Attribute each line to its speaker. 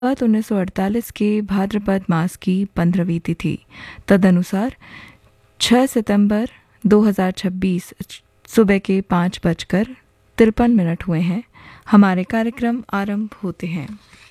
Speaker 1: 1948 के भाद्रपद मास की 15वीं तिथि, तदनुसार 6 सितंबर 2026 सुबह के 5:53 हुए हैं। हमारे कार्यक्रम आरंभ होते हैं।